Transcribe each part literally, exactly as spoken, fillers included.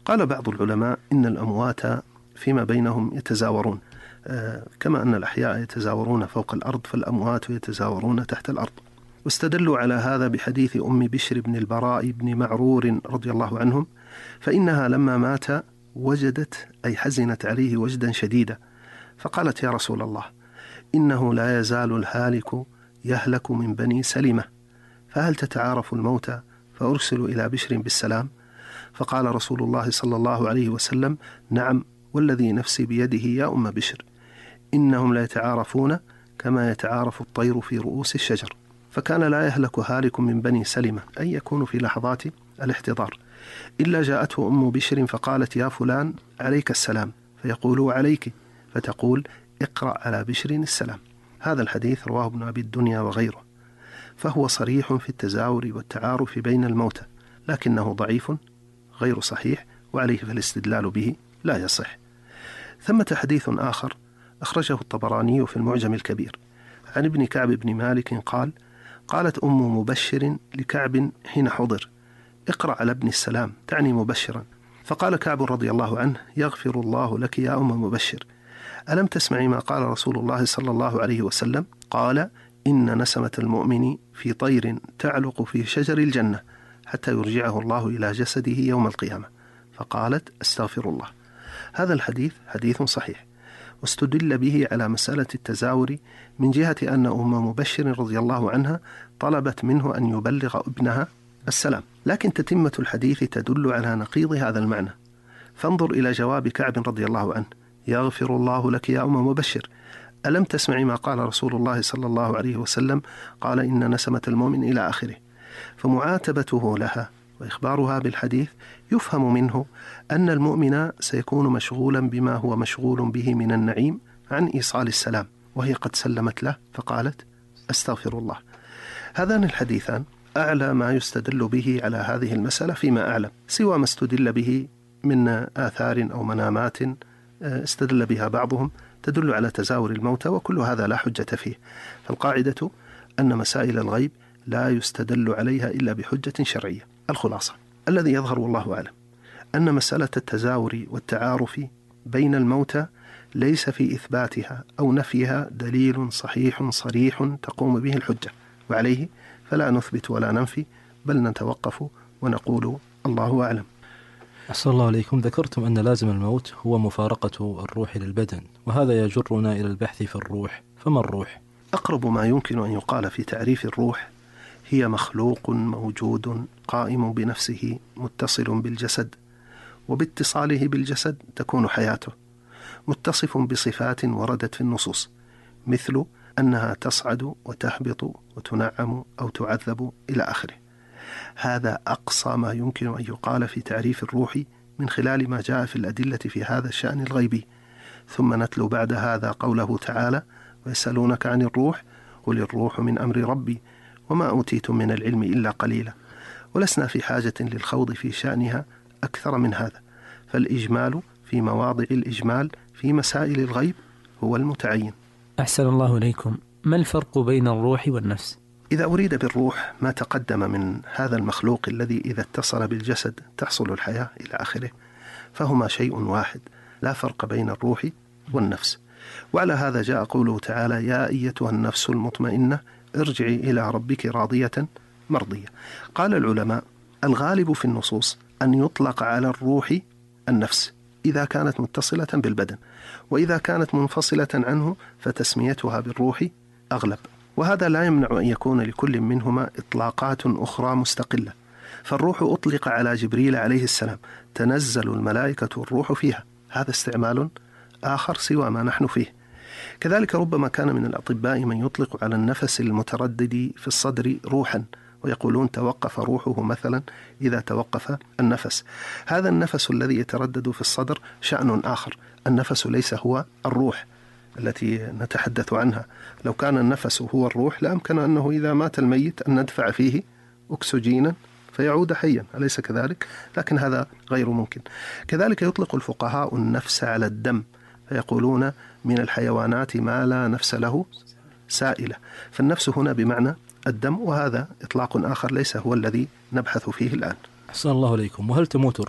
قال بعض العلماء إن الأموات فيما بينهم يتزاورون، كما أن الأحياء يتزاورون فوق الأرض فالأموات يتزاورون تحت الأرض. واستدلوا على هذا بحديث أم بشر بن البراء بن معرور رضي الله عنهم، فإنها لما مات وجدت أي حزنت عليه وجدا شديدا، فقالت: يا رسول الله، إنه لا يزال الهالك يهلك من بني سلمة، فهل تتعارف الموتى فأرسل إلى بشر بالسلام؟ فقال رسول الله صلى الله عليه وسلم: نعم، والذي نفسي بيده يا أم بشر، إنهم لا يتعارفون كما يتعارف الطير في رؤوس الشجر. فكان لا يهلك هالك من بني سلمة، أي يكون في لحظات الاحتضار، إلا جاءته أم بشر فقالت: يا فلان عليك السلام، فيقول: وعليك، فتقول: اقرأ على بشر السلام. هذا الحديث رواه ابن أبي الدنيا وغيره، فهو صريح في التزاور والتعارف بين الموتى، لكنه ضعيف غير صحيح، وعليه فالاستدلال به لا يصح. ثمة حديث آخر أخرجه الطبراني في المعجم الكبير عن ابن كعب بن مالك قال: قالت أم مبشر لكعب حين حضر: اقرأ على ابن السلام، تعني مبشرا. فقال كعب رضي الله عنه: يغفر الله لك يا أم مبشر، ألم تسمعي ما قال رسول الله صلى الله عليه وسلم؟ قال: إن نسمة المؤمن في طير تعلق في شجر الجنة حتى يرجعه الله إلى جسده يوم القيامة. فقالت: استغفر الله. هذا الحديث حديث صحيح، واستدل به على مسألة التزاور من جهة أن أم مبشر رضي الله عنها طلبت منه أن يبلغ ابنها السلام، لكن تتمة الحديث تدل على نقيض هذا المعنى. فانظر إلى جواب كعب رضي الله عنه: يغفر الله لك يا أم مبشر، ألم تسمعي ما قال رسول الله صلى الله عليه وسلم؟ قال: إن نسمة المؤمن إلى آخره. فمعاتبته لها وإخبارها بالحديث يفهم منه أن المؤمن سيكون مشغولا بما هو مشغول به من النعيم عن إيصال السلام، وهي قد سلمت له فقالت: أستغفر الله. هذان الحديثان أعلى ما يستدل به على هذه المسألة فيما أعلم، سوى ما استدل به من آثار أو منامات استدل بها بعضهم تدل على تزاور الموتى، وكل هذا لا حجة فيه. فالقاعدة أن مسائل الغيب لا يستدل عليها إلا بحجة شرعية. الخلاصة الذي يظهر والله أعلم أن مسألة التزاور والتعارف بين الموتى ليس في إثباتها أو نفيها دليل صحيح صريح تقوم به الحجة، وعليه فلا نثبت ولا ننفي، بل نتوقف ونقول الله أعلم. أحسن الله عليكم. ذكرتم أن لازم الموت هو مفارقة الروح للبدن، وهذا يجرنا إلى البحث في الروح. فما الروح؟ أقرب ما يمكن أن يقال في تعريف الروح: هي مخلوق موجود قائم بنفسه متصل بالجسد، وباتصاله بالجسد تكون حياته، متصف بصفات وردت في النصوص، مثل أنها تصعد وتهبط وتنعم أو تعذب إلى آخره. هذا أقصى ما يمكن أن يقال في تعريف الروح من خلال ما جاء في الأدلة في هذا الشأن الغيبي. ثم نتلو بعد هذا قوله تعالى: ويسألونك عن الروح قل الروح من أمر ربي وما أوتيتم من العلم إلا قليلا. ولسنا في حاجة للخوض في شأنها أكثر من هذا، فالإجمال في مواضع الإجمال في مسائل الغيب هو المتعين. أحسن الله إليكم. ما الفرق بين الروح والنفس؟ إذا أريد بالروح ما تقدم من هذا المخلوق الذي إذا اتصل بالجسد تحصل الحياة إلى آخره، فهما شيء واحد، لا فرق بين الروح والنفس. وعلى هذا جاء قوله تعالى: يا أيتها النفس المطمئنة ارجعي إلى ربك راضية مرضية. قال العلماء: الغالب في النصوص أن يطلق على الروح النفس إذا كانت متصلة بالبدن، وإذا كانت منفصلة عنه فتسميتها بالروح أغلب. وهذا لا يمنع أن يكون لكل منهما إطلاقات أخرى مستقلة. فالروح أطلق على جبريل عليه السلام: تنزل الملائكة والروح فيها، هذا استعمال آخر سوى ما نحن فيه. كذلك ربما كان من الأطباء من يطلق على النفس المتردد في الصدر روحا، ويقولون توقف روحه مثلا إذا توقف النفس. هذا النفس الذي يتردد في الصدر شأن آخر، النفس ليس هو الروح التي نتحدث عنها. لو كان النفس هو الروح لأمكن أنه إذا مات الميت أن ندفع فيه أكسجينا فيعود حيا، أليس كذلك؟ لكن هذا غير ممكن. كذلك يطلق الفقهاء النفس على الدم، فيقولون من الحيوانات ما لا نفس له سائلة، فالنفس هنا بمعنى الدم، وهذا إطلاق آخر ليس هو الذي نبحث فيه الآن. أحسن الله عليكم. وهل تموت الروح؟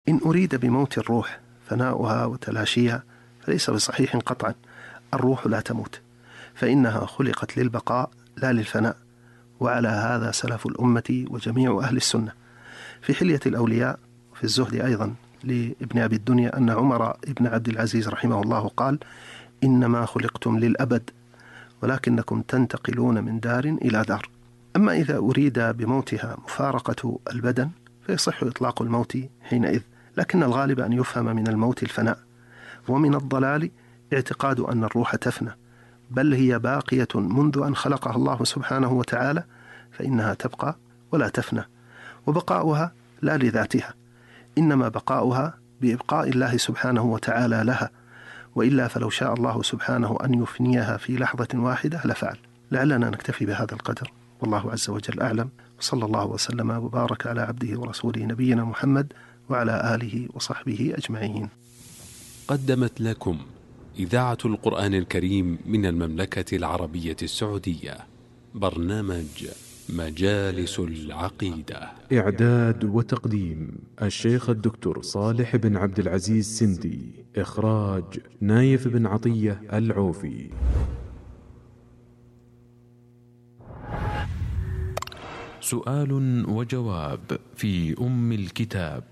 إن أريد بموت الروح فناؤها وتلاشيها فليس بصحيح قطعا. الروح لا تموت، فإنها خلقت للبقاء لا للفناء، وعلى هذا سلف الأمة وجميع أهل السنة. في حلية الأولياء في الزهد أيضا لابن أبي الدنيا أن عمر بن عبد العزيز رحمه الله قال: إنما خلقتم للأبد ولكنكم تنتقلون من دار إلى دار. أما إذا أريد بموتها مفارقة البدن فيصح إطلاق الموت حينئذ، لكن الغالب أن يفهم من الموت الفناء. ومن الضلال اعتقاد أن الروح تفنى، بل هي باقية منذ أن خلقها الله سبحانه وتعالى، فإنها تبقى ولا تفنى، وبقاؤها لا لذاتها، إنما بقاؤها بإبقاء الله سبحانه وتعالى لها، وإلا فلو شاء الله سبحانه أن يفنيها في لحظة واحدة لفعل. لعلنا نكتفي بهذا القدر، والله عز وجل أعلم، وصلى الله وسلم وبارك على عبده ورسوله نبينا محمد وعلى آله وصحبه أجمعين. قدمت لكم إذاعة القرآن الكريم من المملكة العربية السعودية برنامج مجالس العقيدة. إعداد وتقديم الشيخ الدكتور صالح بن عبد العزيز سندي. إخراج نايف بن عطية العوفي. سؤال وجواب في أم الكتاب.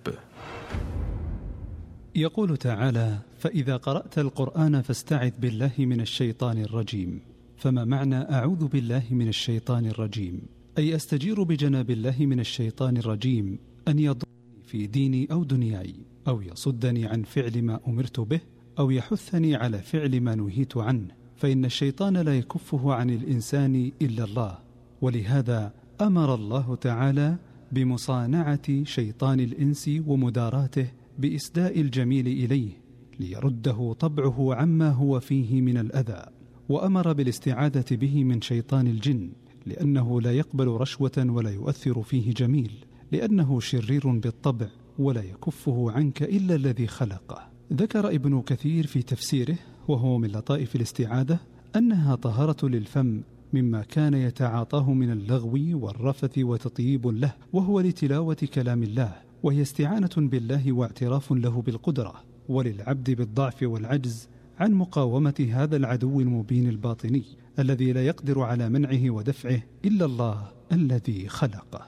يقول تعالى: فإذا قرأت القرآن فاستعذ بالله من الشيطان الرجيم. فما معنى أعوذ بالله من الشيطان الرجيم؟ أي أستجير بجناب الله من الشيطان الرجيم أن يضرني في ديني أو دنياي، أو يصدني عن فعل ما أمرت به، أو يحثني على فعل ما نهيت عنه، فإن الشيطان لا يكفه عن الإنسان إلا الله. ولهذا أمر الله تعالى بمصانعة شيطان الإنس ومداراته بإسداء الجميل إليه ليرده طبعه عما هو فيه من الأذى، وأمر بالاستعاذة به من شيطان الجن، لأنه لا يقبل رشوة ولا يؤثر فيه جميل، لأنه شرير بالطبع ولا يكفه عنك إلا الذي خلقه. ذكر ابن كثير في تفسيره، وهو من لطائف الاستعاذة، أنها طهارة للفم مما كان يتعاطاه من اللغو والرفث وتطييب له، وهو لتلاوة كلام الله، وهي استعانة بالله واعتراف له بالقدرة، وللعبد بالضعف والعجز عن مقاومة هذا العدو المبين الباطني الذي لا يقدر على منعه ودفعه إلا الله الذي خلقه.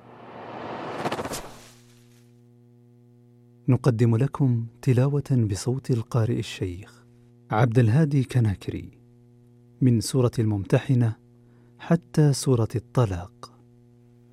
نقدم لكم تلاوة بصوت القارئ الشيخ عبد الهادي كناكري من سورة الممتحنة حتى سورة الطلاق.